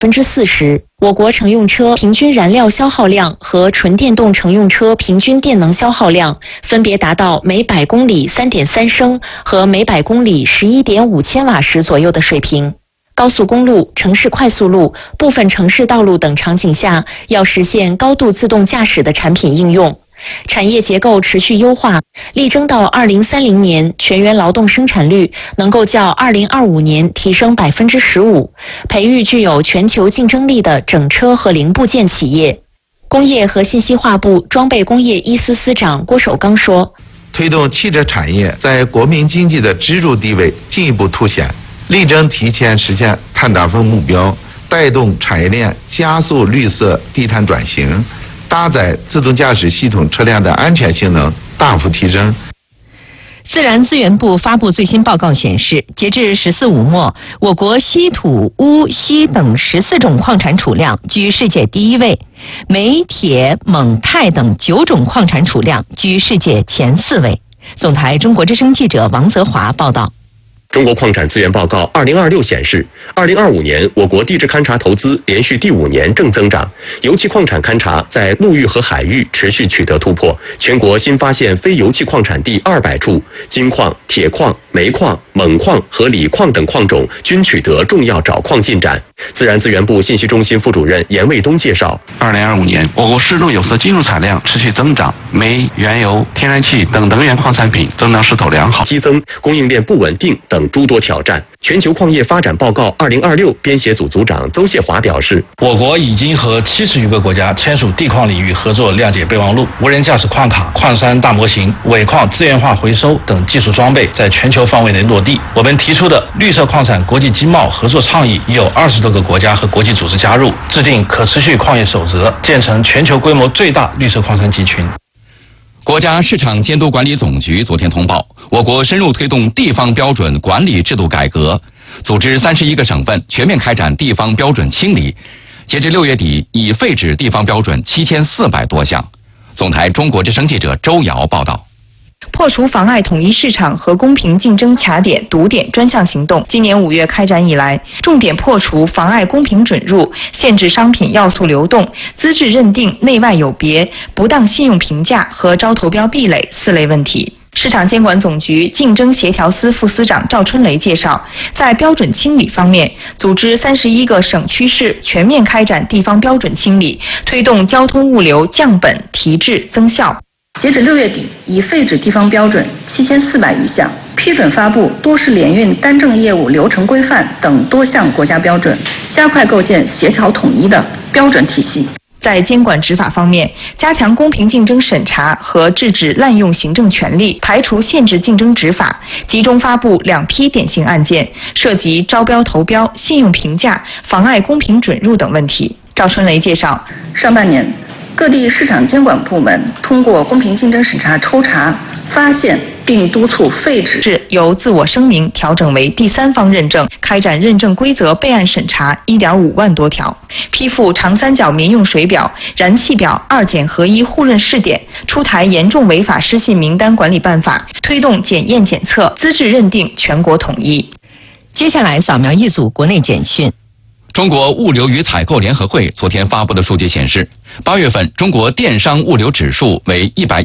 40%。我国乘用车平均燃料消耗量和纯电动乘用车平均电能消耗量分别达到每100公里3.3升和每100公里11.5千瓦时左右的水平。高速公路、城市快速路、部分城市道路等场景下，要实现高度自动驾驶的产品应用。产业结构持续优化，力争到2030年全员劳动生产率能够较2025年提升15%，培育具有全球竞争力的整车和零部件企业。工业和信息化部装备工业一司司长郭守刚说：“ 推动汽车产业在国民经济的支柱地位进一步凸显，力争提前实现碳达峰目标，带动产业链加速绿色低碳转型。”搭载自动驾驶系统车辆的安全性能大幅提升。 自然资源部发布最新报告显示，截至14五末，我国稀土、钨、锡等14种矿产储量居世界第1位，镁、铁、锰、钛等9种矿产储量居世界前4位。总台中国之声记者王泽华报道。 中国矿产资源报告2026显示，2025年我国地质勘察投资连续第5年正增长，油气矿产勘察在陆域和海域持续取得突破，全国新发现非油气矿产地200处，金矿、铁矿、煤矿、锰矿和锂矿等矿种均取得重要找矿进展。自然资源部信息中心副主任严卫东介绍 ，2025年我国适中有色金属产量持续增长，煤、原油、天然气等能源矿产品增长势头良好， 激增、供应链不稳定等诸多挑战。全球矿业发展报告2026编写组组长邹谢华表示， 我国已经和70余个国家签署地矿领域合作谅解备忘录，无人驾驶矿卡、矿山大模型、尾矿资源化回收等技术装备在全球范围内落地。我们提出的绿色矿产国际经贸合作倡议已有20多个国家和国际组织加入，制定可持续矿业守则，建成全球规模最大绿色矿山集群。 国家市场监督管理总局昨天通报，我国深入推动地方标准管理制度改革，组织31个省份全面开展地方标准清理。截至6月底，已废止地方标准7400多项。总台中国之声记者周瑶报道。 破除妨碍统一市场和公平竞争卡点、堵点专项行动，今年5月开展以来，重点破除妨碍公平准入、限制商品要素流动、资质认定内外有别、不当信用评价和招投标壁垒4类问题。市场监管总局竞争协调司副司长赵春雷介绍，在标准清理方面，组织31个省区市全面开展地方标准清理，推动交通物流降本提质增效。 截止6月底，已废止地方标准7400余项，批准发布都市联运单证业务流程规范等多项国家标准，加快构建协调统一的标准体系。 在监管执法方面，加强公平竞争审查和制止滥用行政权力，排除限制竞争执法，集中发布2批典型案件，涉及招标投标、信用评价、妨碍公平准入等问题。赵春雷介绍， 上半年各地市场监管部门通过公平竞争审查抽查，发现并督促废止由自我声明调整为第三方认证，开展认证规则备案审查1.5万多条，批复长三角民用水表、燃气表2检合一互认试点，出台严重违法失信名单管理办法，推动检验检测、资质认定全国统一。 接下来扫描一组国内简讯。 中国物流与采购联合会昨天发布的数据显示，8月份中国电商物流指数为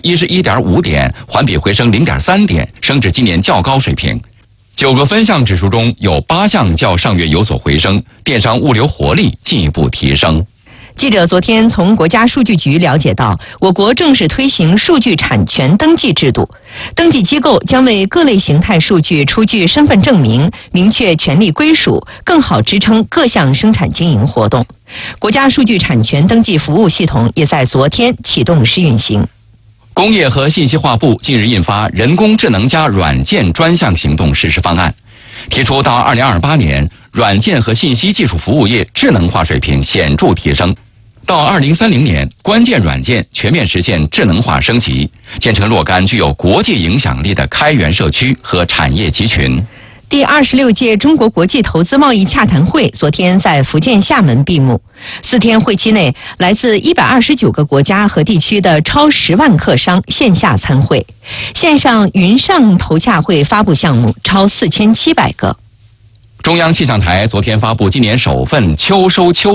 111.5点，环比回升0.3点，升至今年较高水平。9个分项指数中有8项较上月有所回升，电商物流活力进一步提升。 记者昨天从国家数据局了解到，我国正式推行数据产权登记制度，登记机构将为各类形态数据出具身份证明，明确权利归属，更好支撑各项生产经营活动。国家数据产权登记服务系统也在昨天启动试运行。 工业和信息化部近日印发人工智能加软件专项行动实施方案，提出到2028年，软件和信息技术服务业智能化水平显著提升。到2030年，关键软件全面实现智能化升级，建成若干具有国际影响力的开源社区和产业集群。 第26届中国国际投资贸易洽谈会昨天在福建厦门闭幕。4天会期内，来自129个国家和地区的超10万客商线下参会，线上云上投洽会发布项目超4700个。 中央气象台昨天发布今年首份秋收秋